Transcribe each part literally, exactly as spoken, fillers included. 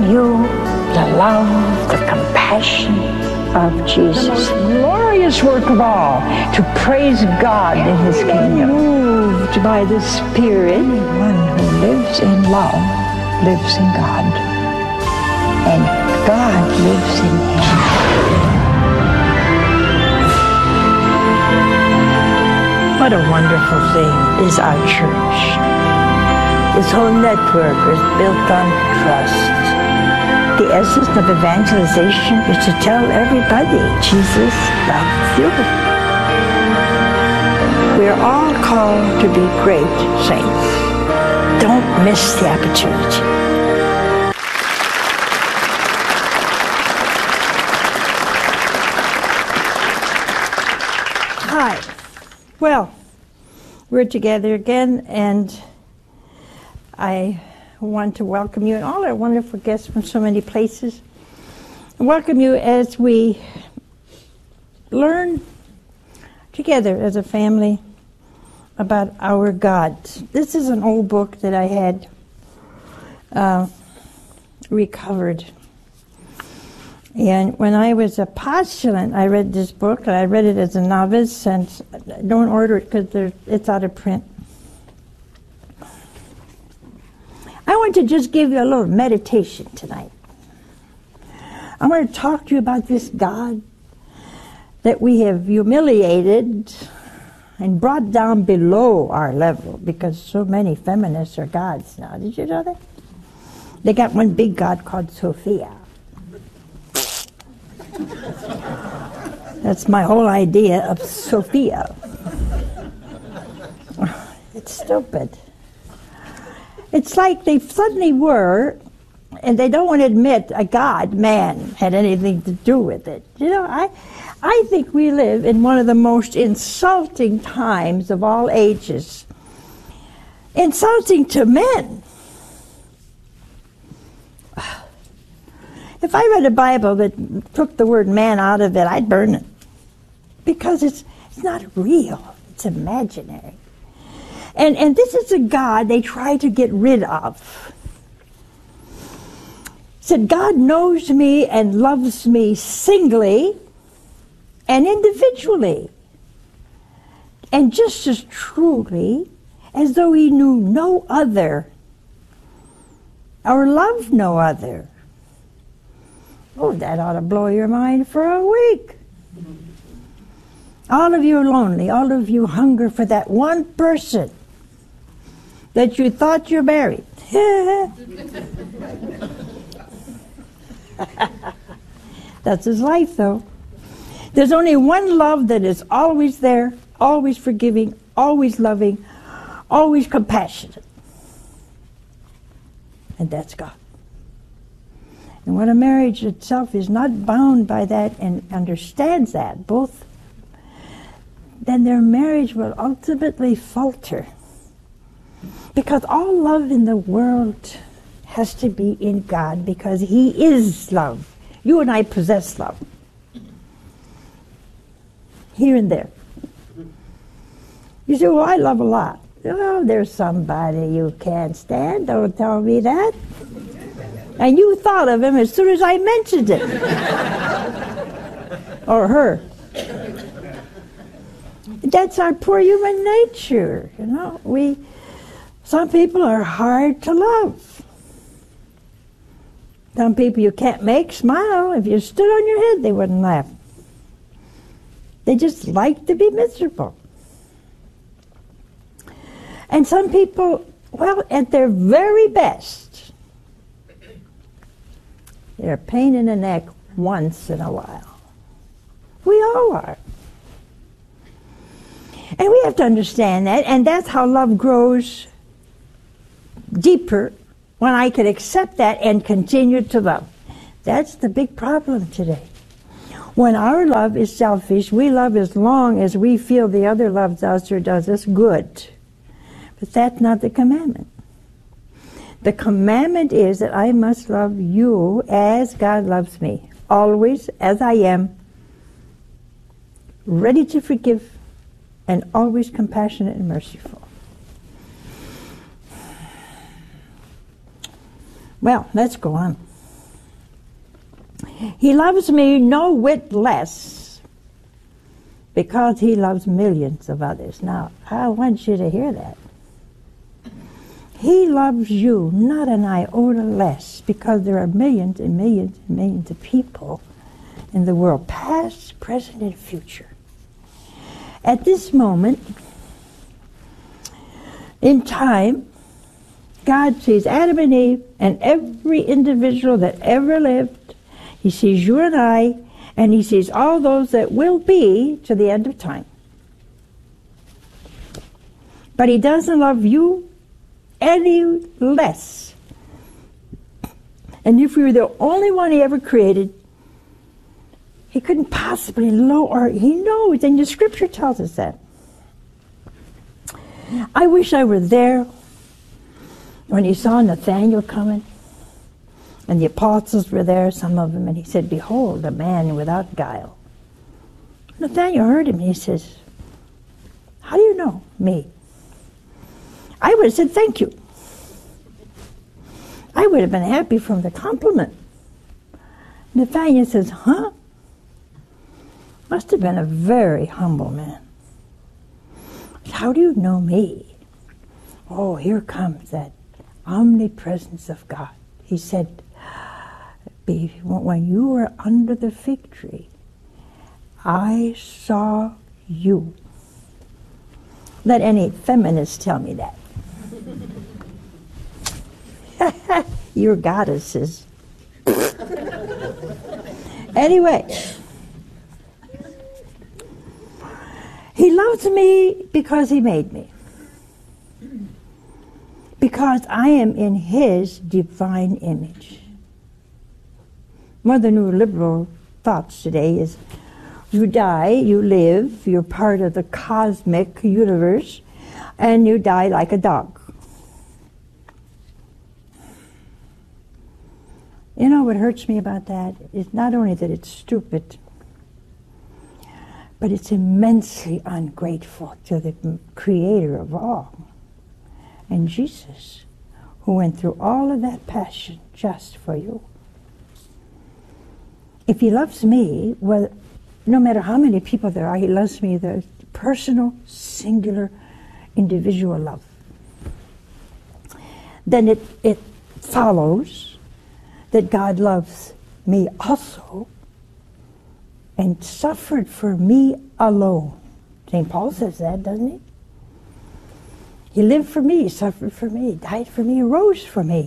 you the love, the compassion of Jesus. The most glorious work of all, to praise God in His kingdom. Moved by the Spirit. Anyone who lives in love lives in God, and God lives in him. What a wonderful thing is our church. This whole network is built on trust. The essence of evangelization is to tell everybody Jesus loves you. We are all called to be great saints. Don't miss the opportunity. Hi. Well, we're together again, and I want to welcome you and all our wonderful guests from so many places. Welcome you as we learn together as a family about our God. This is an old book that I had uh, recovered. And when I was a postulant, I read this book, and I read it as a novice, and don't order it because it's out of print. I want to just give you a little meditation tonight. I want to talk to you about this God that we have humiliated and brought down below our level, because so many feminists are gods now. Did you know that? They got one big god called Sophia. That's my whole idea of Sophia. It's stupid. It's like they suddenly were, and they don't want to admit a God, man, had anything to do with it. You know, I, I think we live in one of the most insulting times of all ages. Insulting to men. If I read a Bible that took the word man out of it, I'd burn it. Because it's it's not real. It's imaginary. And and this is a God they try to get rid of. Said, God knows me and loves me singly and individually. And just as truly as though he knew no other or loved no other. Oh, that ought to blow your mind for a week. All of you are lonely. All of you hunger for that one person that you thought you married. That's his life, though. There's only one love that is always there, always forgiving, always loving, always compassionate. And that's God. And when a marriage itself is not bound by that and understands that, both, then their marriage will ultimately falter. Because all love in the world has to be in God, because he is love. You and I possess love. Here and there. You say, well, I love a lot. Oh, there's somebody you can't stand. Don't tell me that. And you thought of him as soon as I mentioned it. Or her. That's our poor human nature, you know. We, some people are hard to love. Some people you can't make smile. If you stood on your head, they wouldn't laugh. They just like to be miserable. And some people, well, at their very best, they're a pain in the neck once in a while. We all are. And we have to understand that, and that's how love grows deeper, when I can accept that and continue to love. That's the big problem today. When our love is selfish, we love as long as we feel the other loves us or does us good. But that's not the commandment. The commandment is that I must love you as God loves me, always as I am, ready to forgive, and always compassionate and merciful. Well, let's go on. He loves me no whit less because he loves millions of others. Now, I want you to hear that. He loves you not an iota less because there are millions and millions and millions of people in the world, past, present, and future. At this moment in time, God sees Adam and Eve and every individual that ever lived. He sees you and I, and he sees all those that will be to the end of time. But he doesn't love you any less. And if we were the only one he ever created, he couldn't possibly lower. He knows, and the scripture tells us that. I wish I were there when he saw Nathanael coming, and the apostles were there, some of them, and he said, "Behold, a man without guile." Nathanael heard him, and he says, "How do you know me?" I would have said, "Thank you." I would have been happy from the compliment. Nathanael says, "Huh? Must have been a very humble man. How do you know me?" Oh, here comes that omnipresence of God. He said, "When you were under the fig tree, I saw you." Let any feminist tell me that. Your goddesses. Anyway, he loves me because he made me. Because I am in his divine image. One of the new liberal thoughts today is, you die, you live, you're part of the cosmic universe, and you die like a dog. You know what hurts me about that is not only that it's stupid, but it's immensely ungrateful to the creator of all. And Jesus, who went through all of that passion just for you. If he loves me, well, no matter how many people there are, he loves me, the personal, singular, individual love. Then it, it follows that God loves me also and suffered for me alone. Saint Paul says that, doesn't he? He lived for me, suffered for me, died for me, rose for me.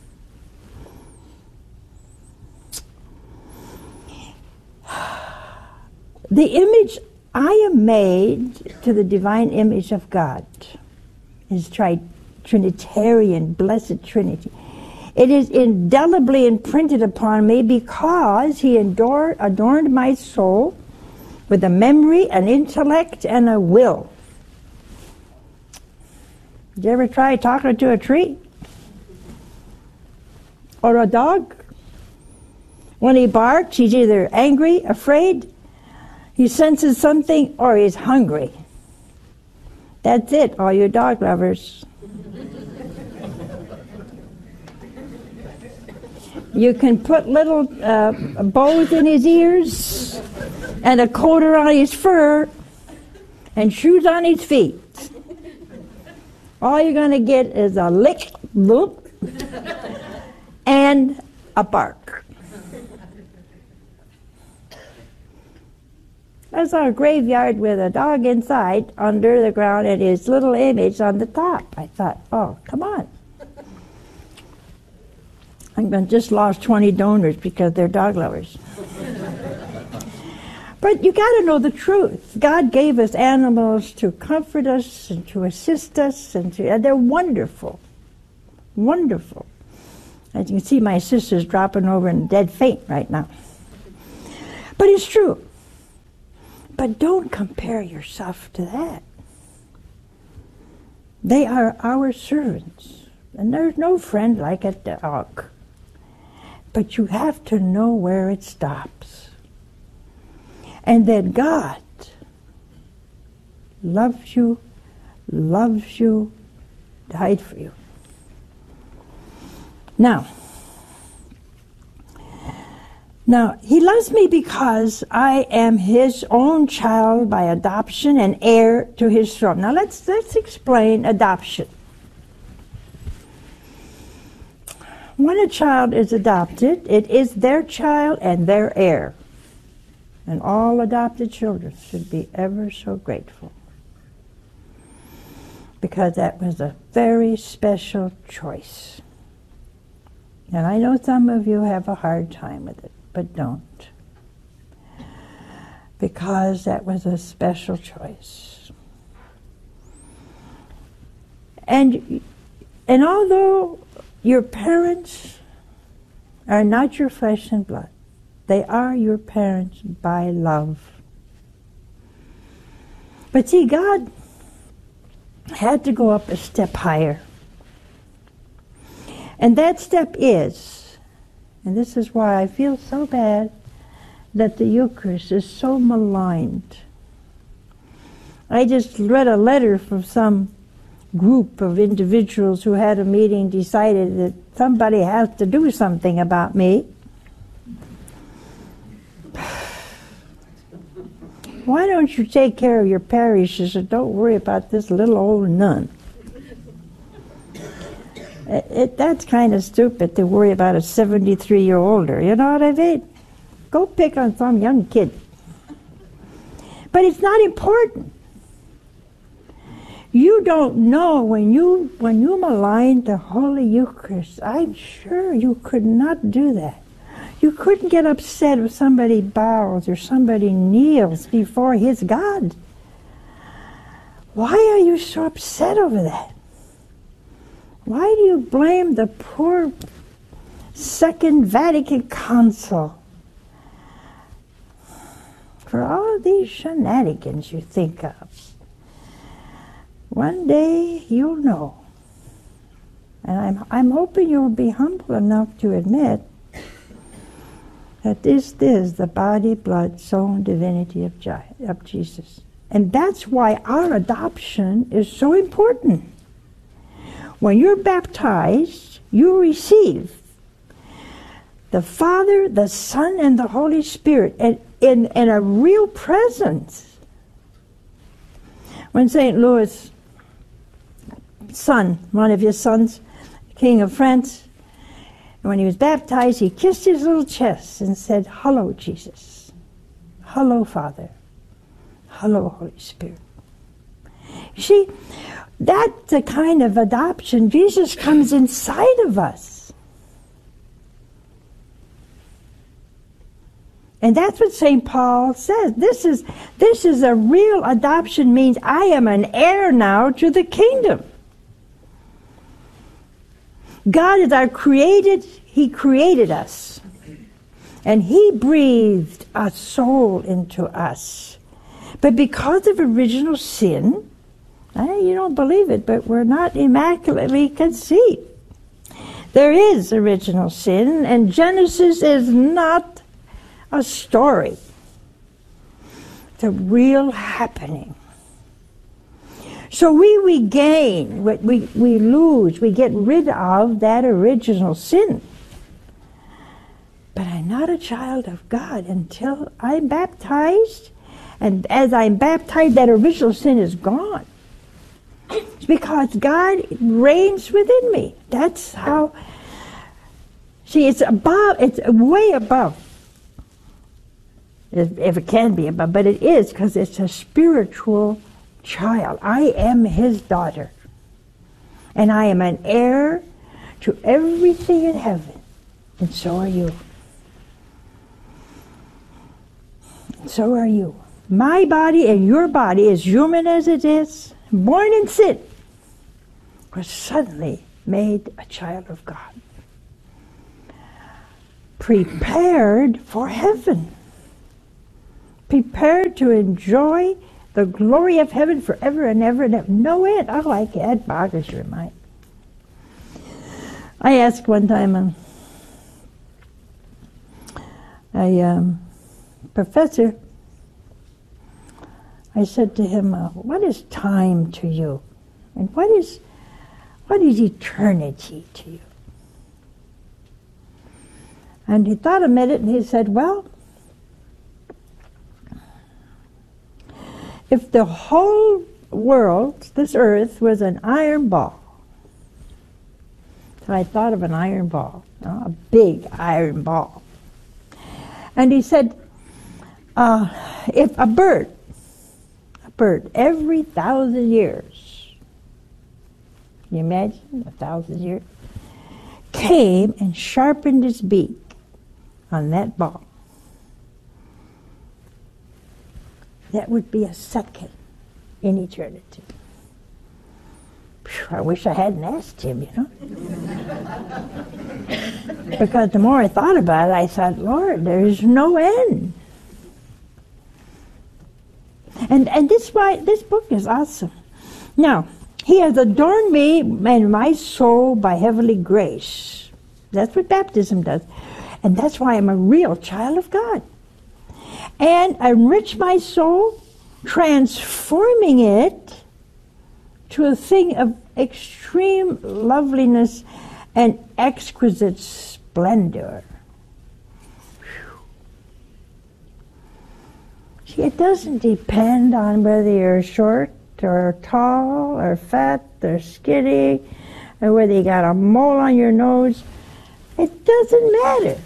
The image, I am made to the divine image of God, is tri- Trinitarian, blessed Trinity. It is indelibly imprinted upon me because he ador- adorned my soul with a memory, an intellect, and a will. Did you ever try talking to a tree? Or a dog? When he barks, he's either angry, afraid, he senses something, or he's hungry. That's it, all you dog lovers. You can put little uh, bows in his ears and a coat around his fur and shoes on his feet. All you're going to get is a lick, boop, and a bark. I saw a graveyard with a dog inside under the ground and his little image on the top. I thought, oh, come on. I just lost twenty donors because they're dog lovers. But you got to know the truth. God gave us animals to comfort us and to assist us, and, to, and they're wonderful. Wonderful. As you can see, my sister's dropping over in a dead faint right now. But it's true. But don't compare yourself to that. They are our servants. And there's no friend like a dog. But you have to know where it stops. And that God loves you, loves you, died for you. Now, Now, he loves me because I am his own child by adoption and heir to his throne. Now, let's, let's explain adoption. When a child is adopted, it is their child and their heir. And all adopted children should be ever so grateful, because that was a very special choice. And I know some of you have a hard time with it, but don't. Because that was a special choice. And, and although your parents are not your flesh and blood, they are your parents by love. But see, God had to go up a step higher. And that step is, and this is why I feel so bad that the Eucharist is so maligned. I just read a letter from some group of individuals who had a meeting, decided that somebody has to do something about me. Why don't you take care of your parishes and don't worry about this little old nun? It, it, that's kind of stupid to worry about a seventy-three-year-older, you know what I mean? Go pick on some young kid. But it's not important. You don't know when you when you malign the Holy Eucharist. I'm sure you could not do that. You couldn't get upset if somebody bows or somebody kneels before his God. Why are you so upset over that? Why do you blame the poor Second Vatican Council for all these shenanigans you think of? One day you'll know. And I'm, I'm hoping you'll be humble enough to admit that this is the body, blood, soul, and divinity of, Je- of Jesus. And that's why our adoption is so important. When you're baptized, you receive the Father, the Son, and the Holy Spirit in, in, in a real presence. When Saint Louis' son, one of his sons, King of France, when he was baptized, he kissed his little chest and said, "Hello, Jesus. Hello, Father. Hello, Holy Spirit." You see, that's the kind of adoption. Jesus comes inside of us. And that's what Saint Paul says. This is, this is a real adoption, means I am an heir now to the kingdom. God is our created, he created us. And he breathed a soul into us. But because of original sin, eh, you don't believe it, but we're not immaculately conceived. There is original sin, and Genesis is not a story. It's a real happening. So we regain, we, we lose, we get rid of that original sin. But I'm not a child of God until I'm baptized, and as I'm baptized, that original sin is gone. It's because God reigns within me. That's how, see, it's above, it's way above, if, if it can be above, but it is, because it's a spiritual child. I am his daughter. And I am an heir to everything in heaven. And so are you. And so are you. My body and your body, as human as it is, born in sin, was suddenly made a child of God. Prepared for heaven. Prepared to enjoy the glory of heaven forever and ever and ever. No end. Oh, I can't. That boggles your mind. I asked one time a, a um, professor, I said to him, uh, what is time to you? And what is, what is eternity to you? And he thought a minute and he said, well, if the whole world, this earth, was an iron ball, so I thought of an iron ball, you know, a big iron ball. And he said, uh, if a bird, a bird, every thousand years, can you imagine, a thousand years, came and sharpened its beak on that ball, that would be a second in eternity. Phew, I wish I hadn't asked him, you know. Because the more I thought about it, I thought, Lord, there's no end. And and this why this book is awesome. Now, he has adorned me and my soul by heavenly grace. That's what baptism does. And that's why I'm a real child of God. And enrich my soul, transforming it to a thing of extreme loveliness and exquisite splendor. Whew. See, it doesn't depend on whether you're short or tall or fat or skinny or whether you got a mole on your nose. It doesn't matter.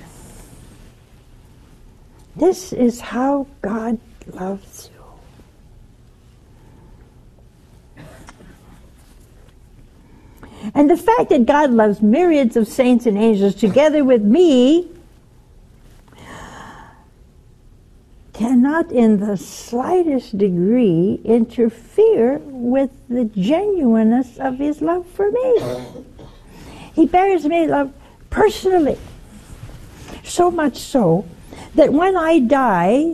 This is how God loves you. And the fact that God loves myriads of saints and angels together with me cannot in the slightest degree interfere with the genuineness of his love for me. He bears me love personally, so much so that when I die,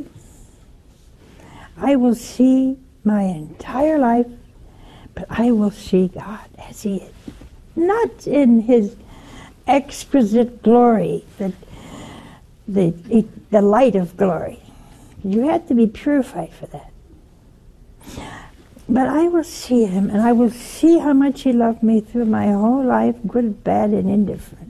I will see my entire life, but I will see God as he is. Not in his exquisite glory, the, the, the light of glory. You have to be purified for that. But I will see him, and I will see how much he loved me through my whole life, good, bad, and indifferent.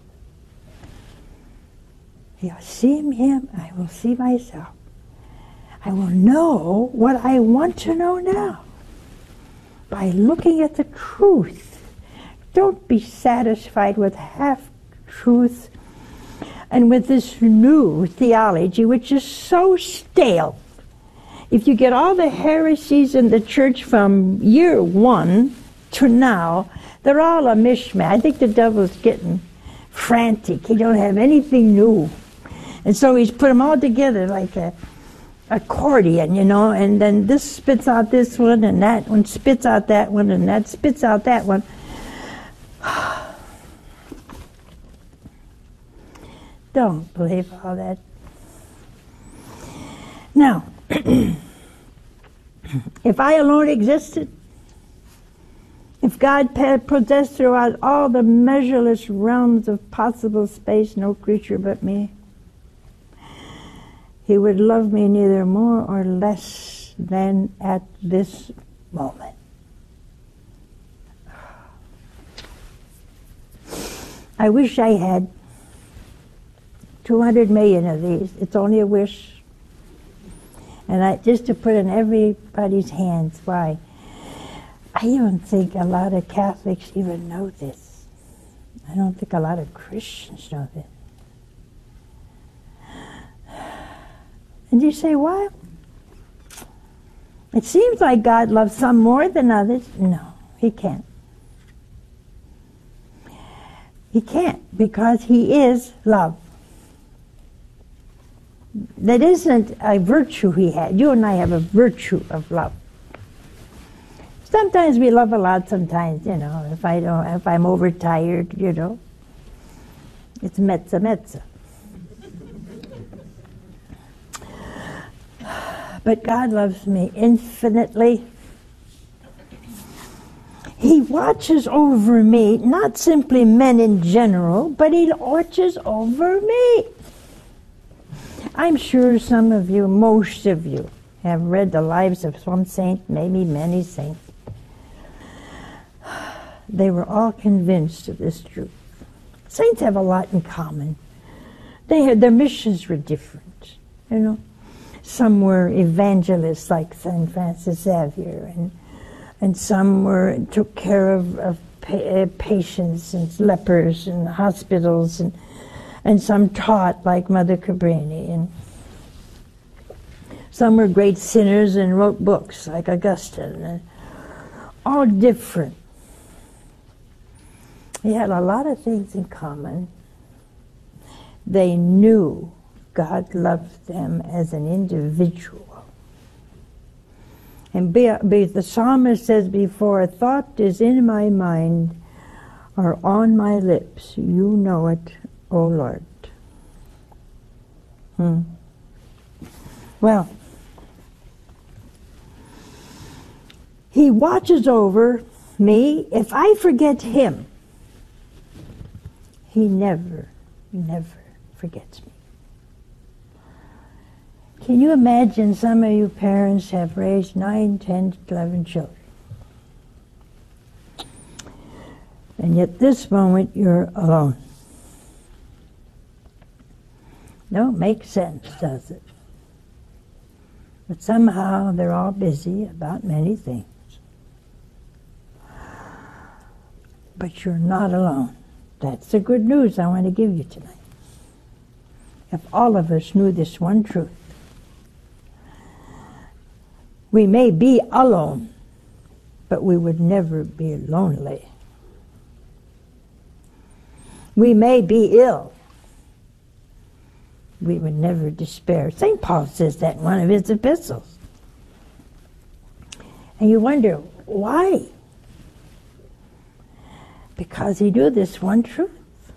I'll see him, I will see myself. I will know what I want to know now by looking at the truth. Don't be satisfied with half-truth and with this new theology, which is so stale. If you get all the heresies in the church from year one to now, they're all a mishmash. I think the devil's getting frantic. He don't have anything new. And so he's put them all together like a accordion, you know, and then this spits out this one, and that one spits out that one, and that spits out that one. Don't believe all that. Now, if I alone existed, if God possessed throughout all the measureless realms of possible space, no creature but me, he would love me neither more or less than at this moment. I wish I had two hundred million of these. It's only a wish. And I, just to put in everybody's hands. Why? I don't think a lot of Catholics even know this. I don't think a lot of Christians know this. And you say, why? It seems like God loves some more than others. No, he can't. He can't, because he is love. That isn't a virtue he had. You and I have a virtue of love. Sometimes we love a lot, sometimes, you know, if I don't, if I'm overtired, you know, it's mezza mezza. But God loves me infinitely. He watches over me, not simply men in general, but he watches over me. I'm sure some of you, most of you, have read the lives of some saint, maybe many saints. They were all convinced of this truth. Saints have a lot in common. They had, their missions were different, you know. Some were evangelists like Saint Francis Xavier, and and some were took care of, of pa uh, patients and lepers in hospitals, and and some taught like Mother Cabrini, and some were great sinners and wrote books like Augustine, and all different. They had a lot of things in common. They knew God loved them as an individual. And be, be, the psalmist says before, a thought is in my mind or on my lips, you know it, O Lord. Hmm. Well, He watches over me. If I forget Him, He never, never forgets me. Can you imagine some of you parents have raised nine, ten, eleven children, and yet this moment you're alone? Don't make sense, does it? But somehow they're all busy about many things. But you're not alone. That's the good news I want to give you tonight. If all of us knew this one truth, we may be alone, but we would never be lonely. We may be ill. We would never despair. Saint Paul says that in one of his epistles. And you wonder, why? Because he knew this one truth.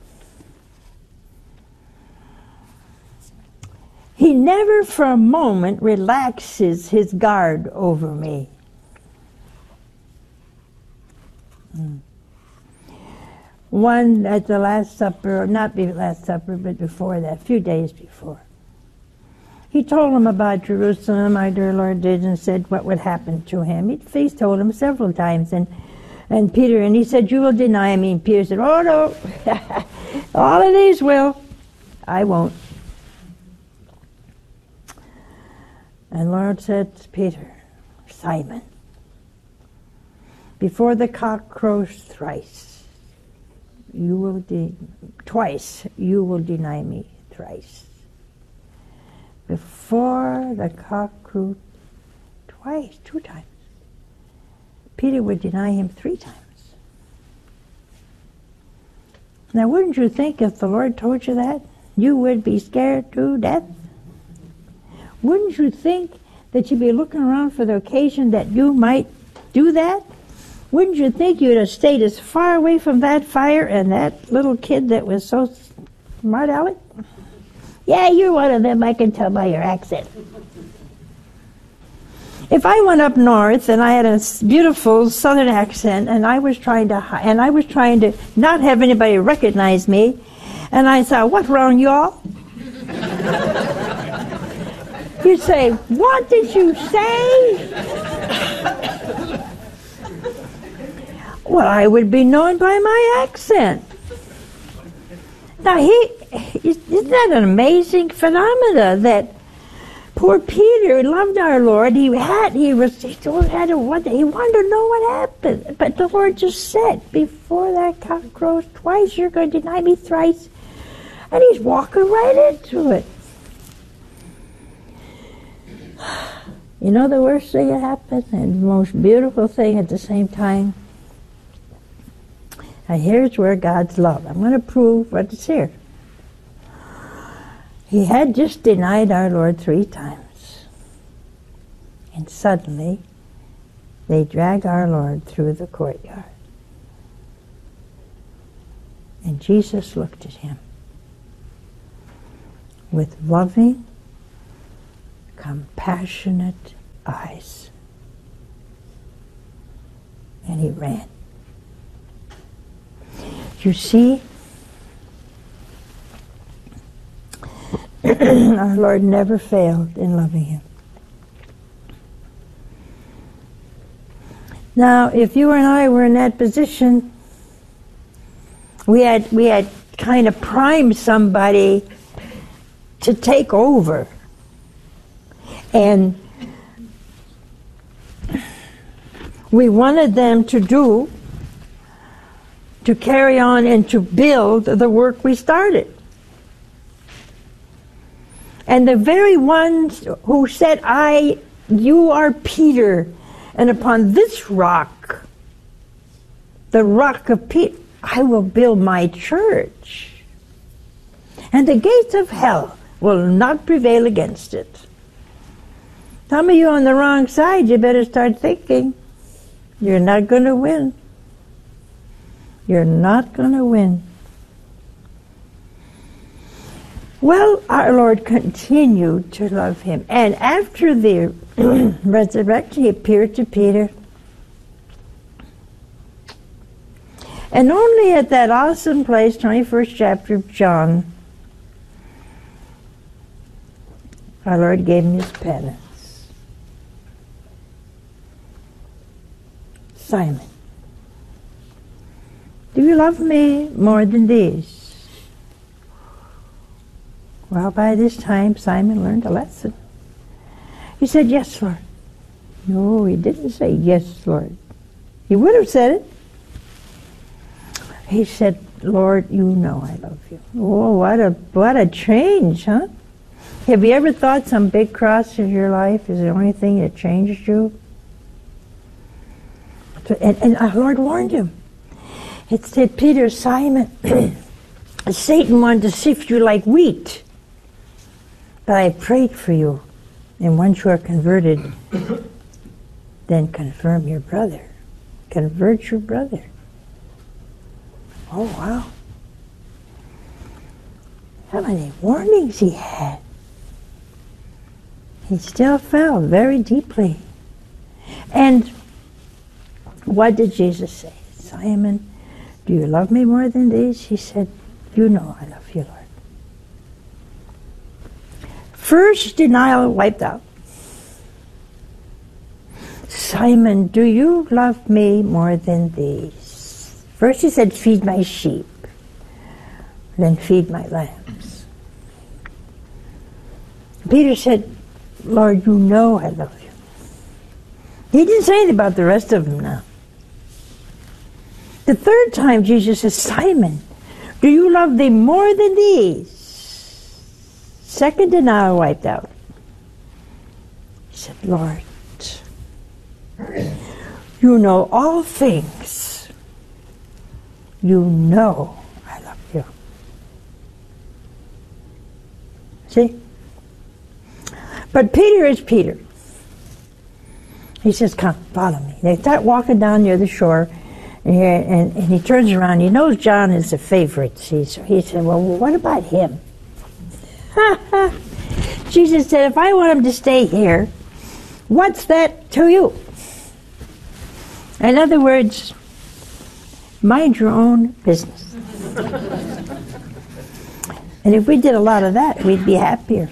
He never for a moment relaxes his guard over me. Mm. One at the Last Supper, or not the Last Supper, but before that, a few days before. He told him about Jerusalem, our dear Lord did, and said what would happen to him. He, he told him several times, and and Peter, and he said, you will deny me. And Peter said, oh no, all of these will, I won't. And Lord said to Peter, Simon, before the cock crows thrice, you will de twice you will deny me thrice. Before the cock crew twice, two times, Peter would deny him three times. Now wouldn't you think if the Lord told you that, you would be scared to death? Wouldn't you think that you'd be looking around for the occasion that you might do that? Wouldn't you think you'd have stayed as far away from that fire and that little kid that was so smart aleck? Yeah, you're one of them, I can tell by your accent. If I went up north and I had a beautiful southern accent and I was trying to and I was trying to not have anybody recognize me, and I thought, what's wrong, y'all? You'd say, what did you say? Well, I would be known by my accent. Now, he, isn't that an amazing phenomena that poor Peter loved our Lord. He had, he was, he had to wonder, he wanted to know what happened. But the Lord just said, before that cock crows twice, you're going to deny me thrice. And he's walking right into it. You know the worst thing that happened and the most beautiful thing at the same time? And here's where God's love. I'm going to prove what is here. He had just denied our Lord three times. And suddenly, they drag our Lord through the courtyard. And Jesus looked at him with loving, compassionate eyes. And he ran. You see, our Lord never failed in loving him. Now, if you and I were in that position, we had we had kind of primed somebody to take over. And we wanted them to do, to carry on and to build the work we started. And the very ones who said, I, you are Peter, and upon this rock, the rock of Peter, I will build my church. And the gates of hell will not prevail against it. Some of you on the wrong side, you better start thinking. You're not going to win. You're not going to win. Well, our Lord continued to love him. And after the resurrection, he appeared to Peter. And only at that awesome place, twenty-first chapter of John, our Lord gave him his penance. Simon, do you love me more than these? Well, by this time, Simon learned a lesson. He said, yes, Lord. No, he didn't say, yes, Lord. He would have said it. He said, Lord, you know I love you. Oh, what a, what a change, huh? Have you ever thought some big cross in your life is the only thing that changed you? And, and our Lord warned him. It said, Peter, Simon, Satan wanted to sift you like wheat. But I prayed for you. And once you are converted, then confirm your brother. Convert your brother. Oh, wow. How many warnings he had. He still fell very deeply. And what did Jesus say? Simon, do you love me more than these? He said, you know I love you, Lord. First denial wiped out. Simon, do you love me more than these? First he said, feed my sheep. Then feed my lambs. Peter said, Lord, you know I love you. He didn't say anything about the rest of them now. The third time Jesus says, Simon, do you love me more than these? Second denial wiped out. He said, Lord, you know all things. You know I love you. See? But Peter is Peter. He says, come, follow me. They start walking down near the shore, and, here, and, and he turns around. He knows John is a favorite. See, so he said, well, what about him? Jesus said, if I want him to stay here, what's that to you? In other words, mind your own business. And if we did a lot of that, we'd be happier.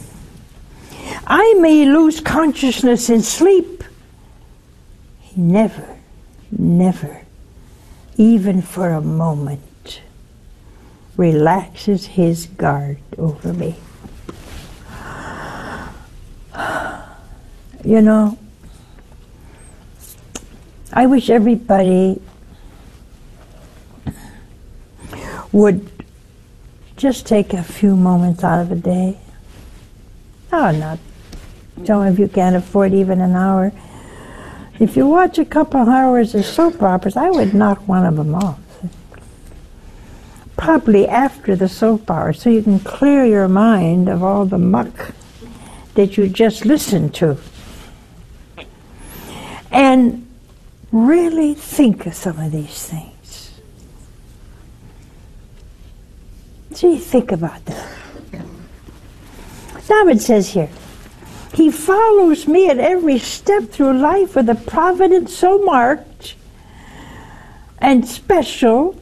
I may lose consciousness in sleep. He never, never, even for a moment, relaxes his guard over me. You know, I wish everybody would just take a few moments out of a day. Oh, not. Some of you can't afford even an hour. If you watch a couple hours of soap operas, I would knock one of them off. Probably after the soap opera, so you can clear your mind of all the muck that you just listened to. And really think of some of these things. See, think about that. Now it says here, he follows me at every step through life with a providence so marked and special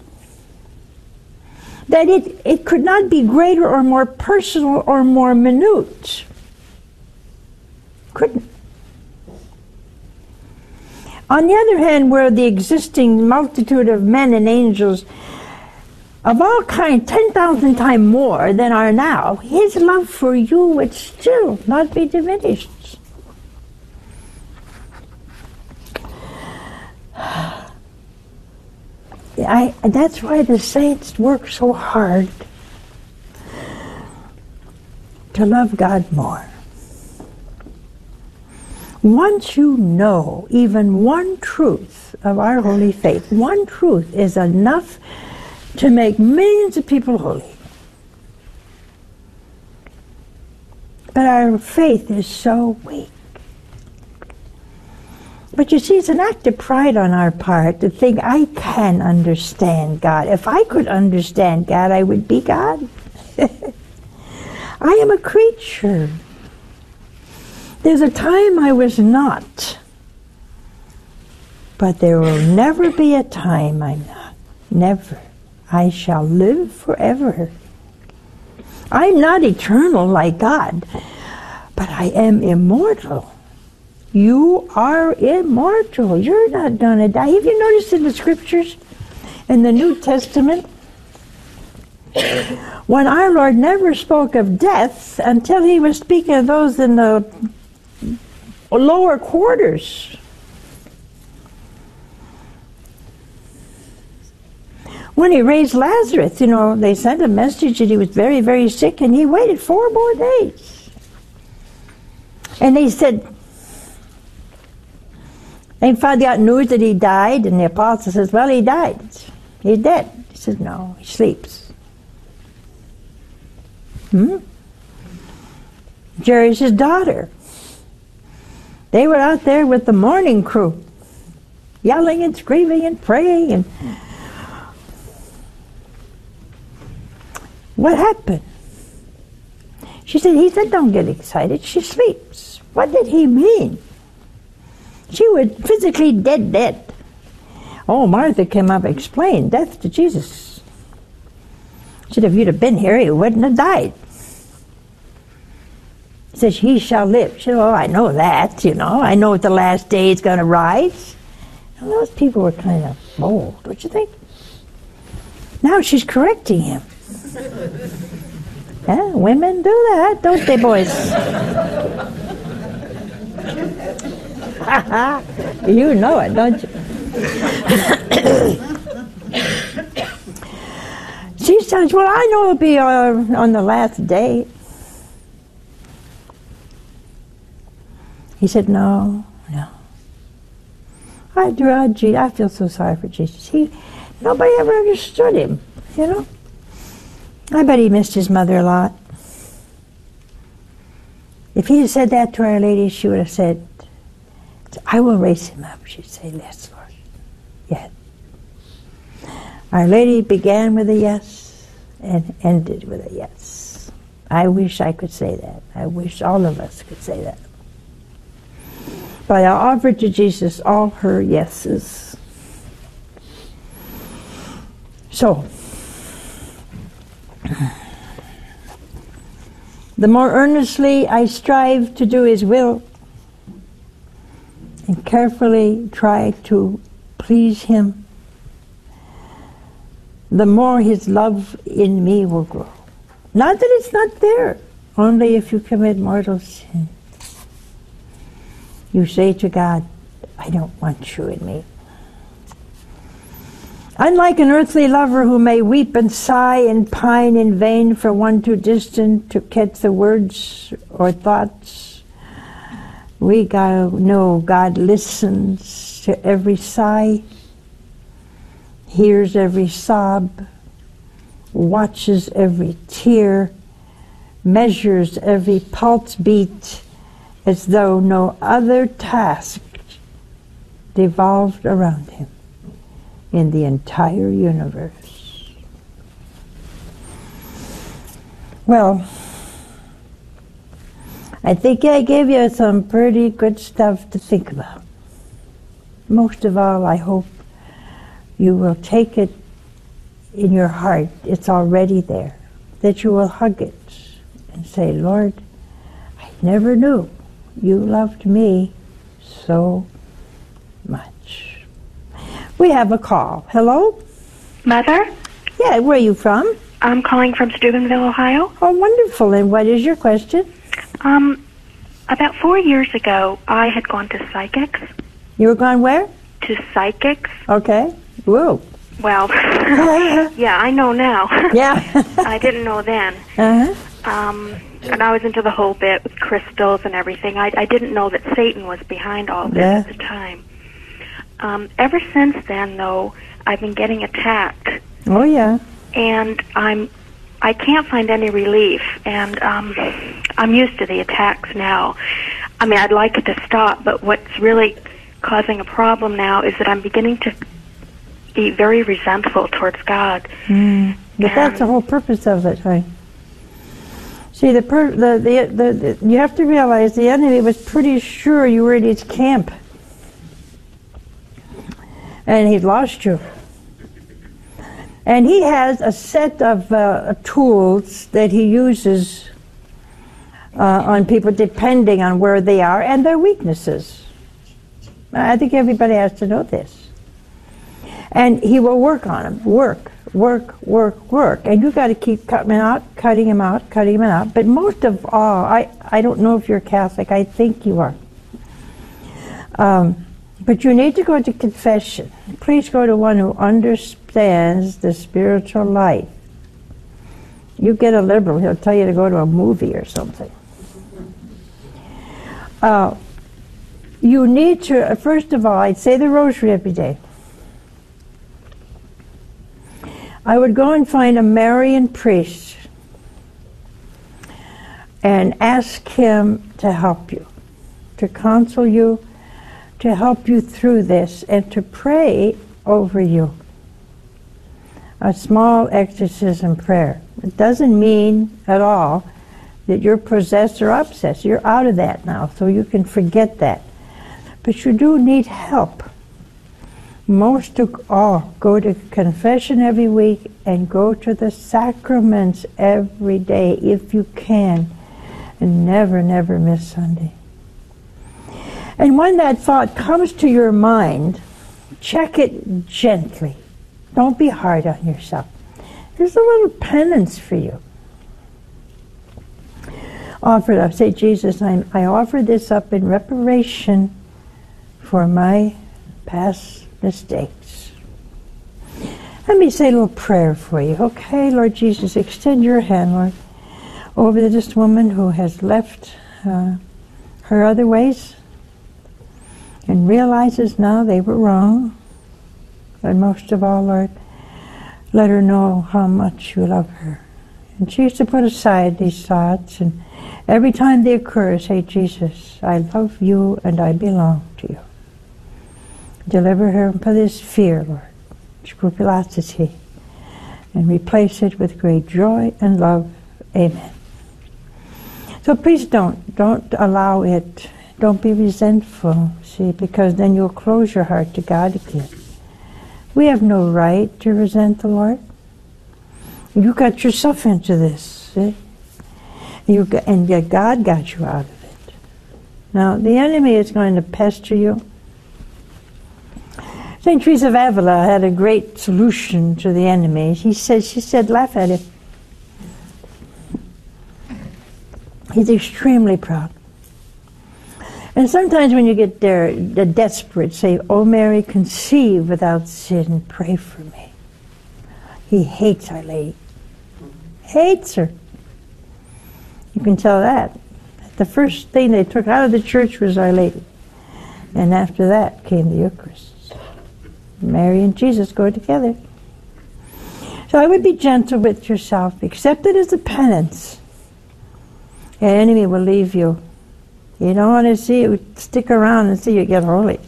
that it, it could not be greater or more personal or more minute. Couldn't. On the other hand, where the existing multitude of men and angels of all kinds, ten thousand times more than are now, his love for you would still not be diminished. I, that's why the saints work so hard to love God more. Once you know even one truth of our holy faith, one truth is enough to make millions of people holy. But our faith is so weak. But you see, it's an act of pride on our part to think, I can understand God. If I could understand God, I would be God. I am a creature. There's a time I was not. But there will never be a time I'm not. Never. I shall live forever. I'm not eternal like God, but I am immortal. You are immortal. You're not going to die. Have you noticed in the scriptures, in the New Testament, when our Lord never spoke of death until he was speaking of those in the lower quarters? When he raised Lazarus, you know, they sent a message that he was very, very sick, and he waited four more days. And they said, they found out news that he died, and the apostle says, well, he died. He's dead. He says, no, he sleeps. Hmm? Jairus' daughter. They were out there with the mourning crew, yelling and screaming and praying. And what happened? She said, he said, don't get excited. She sleeps. What did he mean? She was physically dead, dead. Oh, Martha came up and explained death to Jesus. She said, if you'd have been here, he wouldn't have died. He says, he shall live. She said, oh, I know that, you know. I know at the last day it's going to rise. And those people were kind of bold, don't you think? Now she's correcting him. Yeah, women do that, don't they, boys? You know it, don't you? She says, well, I know it'll be uh, on the last day. He said, no, no. I, I, I feel so sorry for Jesus. He, nobody ever understood him, you know? I bet he missed his mother a lot. If he had said that to Our Lady, she would have said, I will raise him up. She'd say, yes, Lord. Yes. Our Lady began with a yes and ended with a yes. I wish I could say that. I wish all of us could say that. But I offered to Jesus all her yeses. So, the more earnestly I strive to do his will and carefully try to please him, the more his love in me will grow. Not that it's not there, only if you commit mortal sin. You say to God, I don't want you in me. Unlike an earthly lover who may weep and sigh and pine in vain for one too distant to catch the words or thoughts, we gotta know God listens to every sigh, hears every sob, watches every tear, measures every pulse beat, as though no other task devolved around him in the entire universe. Well, I think I gave you some pretty good stuff to think about. Most of all, I hope you will take it in your heart. It's already there. That you will hug it and say, Lord, I never knew you loved me so much. We have a call. Hello? Mother? Yeah, where are you from? I'm calling from Steubenville, Ohio. Oh, wonderful. And what is your question? Um, about four years ago, I had gone to psychics. You were gone where? To psychics. Okay. Whoa. Well, yeah, I know now. Yeah. I didn't know then. Uh-huh. Um, and I was into the whole bit with crystals and everything. I, I didn't know that Satan was behind all this Yeah. at the time. Um, ever since then, though, I've been getting attacked. Oh, yeah. And I'm, I can't find any relief, and um, I'm used to the attacks now. I mean, I'd like it to stop, but what's really causing a problem now is that I'm beginning to be very resentful towards God. Mm. But that's the whole purpose of it, right? See, the, per, the, the, the, the you have to realize the enemy was pretty sure you were in his camp. And he'd lost you. And he has a set of uh, tools that he uses uh, on people depending on where they are and their weaknesses. I think everybody has to know this. And he will work on them. Work, work, work, work. And you've got to keep cutting him out, cutting him out, cutting him out. But most of all, I, I don't know if you're Catholic. I think you are. Um, but you need to go to confession. Please go to one who understands the spiritual life. You get a liberal, he'll tell you to go to a movie or something. Uh, you need to, first of all, I'd say the rosary every day. I would go and find a Marian priest and ask him to help you, to counsel you, to help you through this, and to pray over you. A small exorcism prayer. It doesn't mean at all that you're possessed or obsessed. You're out of that now, so you can forget that. But you do need help. Most of all, go to confession every week and go to the sacraments every day if you can. And never, never miss Sunday. And when that thought comes to your mind, check it gently. Don't be hard on yourself. There's a little penance for you. Offer it up. Say, Jesus, I, I offer this up in reparation for my past mistakes. Let me say a little prayer for you. Okay, Lord Jesus, extend your hand, Lord, over this woman who has left uh, her other ways and realizes now they were wrong. But most of all, Lord, let her know how much you love her. And she used to put aside these thoughts, and every time they occur, say, Jesus, I love you and I belong to you. Deliver her from this fear, Lord, scrupulosity, and replace it with great joy and love. Amen. So please don't, don't allow it. Don't be resentful, see, because then you'll close your heart to God again. We have no right to resent the Lord. You got yourself into this, see? You got, and yet God got you out of it. Now, the enemy is going to pester you. Saint Teresa of Avila had a great solution to the enemy. He said, she said, laugh at him. He's extremely proud. And sometimes when you get there, the desperate, say, "Oh Mary, conceive without sin, pray for me." He hates Our Lady. Hates her. You can tell that. The first thing they took out of the church was Our Lady. And after that came the Eucharist. Mary and Jesus go together. So I would be gentle with yourself. Accept it as a penance. The enemy will leave you. You don't want to see it, stick around and see you get holy.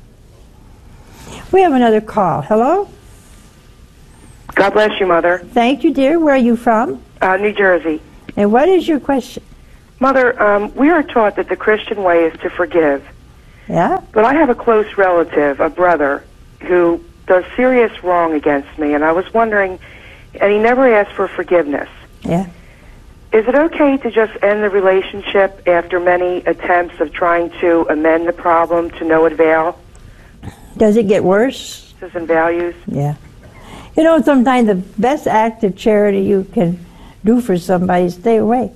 We have another call. Hello? God bless you, Mother. Thank you, dear. Where are you from? Uh, New Jersey. And what is your question? Mother, um, we are taught that the Christian way is to forgive. Yeah? But I have a close relative, a brother, who does serious wrong against me, and I was wondering, and he never asked for forgiveness. Yeah. Is it okay to just end the relationship after many attempts of trying to amend the problem to no avail? Does it get worse? And values? Yeah. You know, sometimes the best act of charity you can do for somebody is stay away.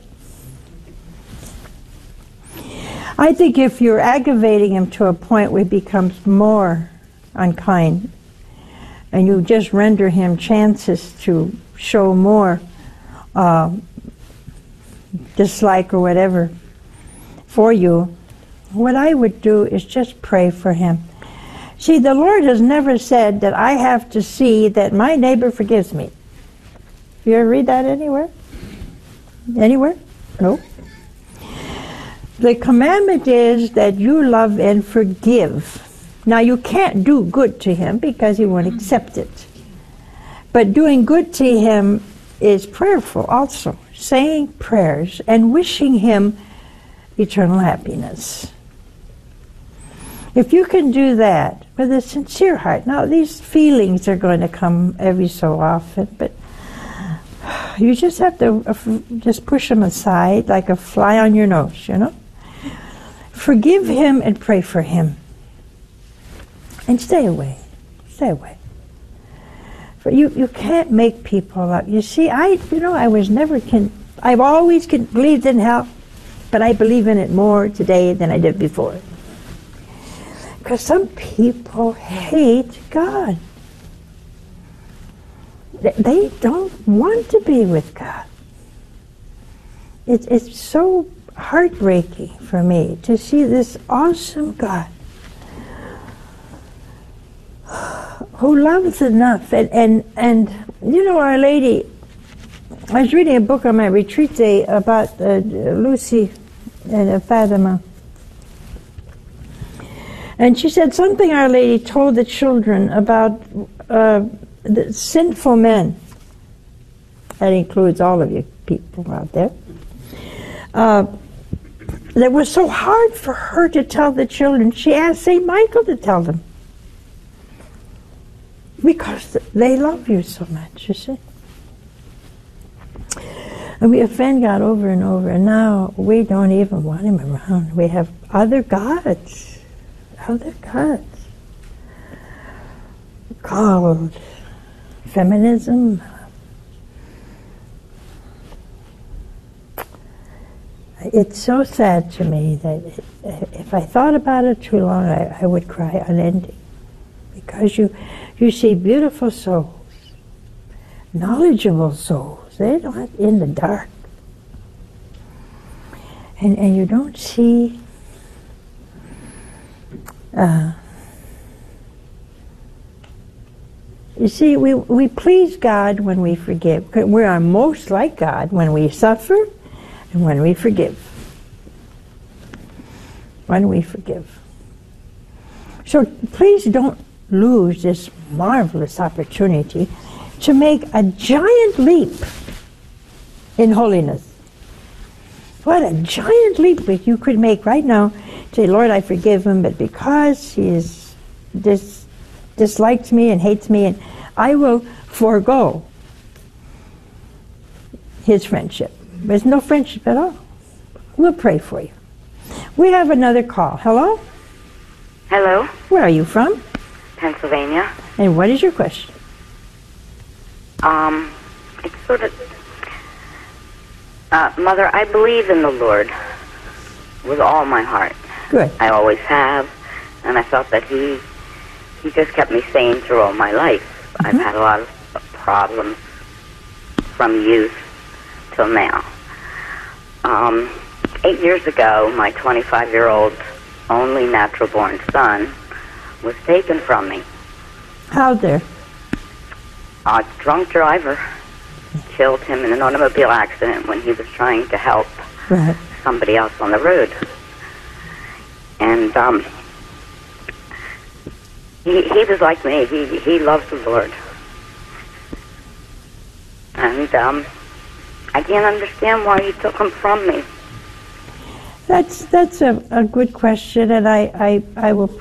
I think if you're aggravating him to a point where he becomes more unkind, and you just render him chances to show more uh, dislike or whatever for you, what I would do is just pray for him. See, the Lord has never said that I have to see that my neighbor forgives me. You ever read that anywhere? Anywhere? No. The commandment is that you love and forgive. Now, you can't do good to him because he won't accept it. But doing good to him is prayerful also, saying prayers and wishing him eternal happiness. If you can do that with a sincere heart, now these feelings are going to come every so often, but you just have to uh, just push them aside like a fly on your nose, you know? Forgive him and pray for him. And stay away. Stay away. For you, you can't make people up. You see, I, you know, I was never, con- I've always con- believed in hell, but I believe in it more today than I did before. Because some people hate God. They, they don't want to be with God. It, it's so heartbreaking for me to see this awesome God who loves enough. And, and, and you know, Our Lady, I was reading a book on my retreat day about uh, Lucy and Fatima. And she said something Our Lady told the children about uh, the sinful men. That includes all of you people out there. Uh, that was so hard for her to tell the children. She asked Saint Michael to tell them. Because they love you so much, you see. And we offend God over and over, and now we don't even want him around. We have other gods. Other gods. Called feminism. It's so sad to me that if I thought about it too long, I, I would cry unending. Because you, you see beautiful souls, knowledgeable souls. They're not in the dark. And, and you don't see uh, you see, we, we please God when we forgive. We are most like God when we suffer and when we forgive. When we forgive. So please don't lose this marvelous opportunity to make a giant leap in holiness. What a giant leap that you could make right now. Say, Lord, I forgive him, but because he is dis- dislikes me and hates me, and I will forego his friendship. There's no friendship at all. We'll pray for you. We have another call. Hello? Hello? Where are you from? Pennsylvania. And what is your question? Um, it's sort of... Uh, Mother, I believe in the Lord with all my heart. Good. I always have, and I felt that he he just kept me sane through all my life. Mm-hmm. I've had a lot of problems from youth till now. Um, eight years ago, my twenty-five-year-old only natural-born son was taken from me. How there? A drunk driver killed him in an automobile accident when he was trying to help right. somebody else on the road. And um, he, he was like me. He, he loved the Lord. And um, I can't understand why he took him from me. That's that's a, a good question, and I, I, I will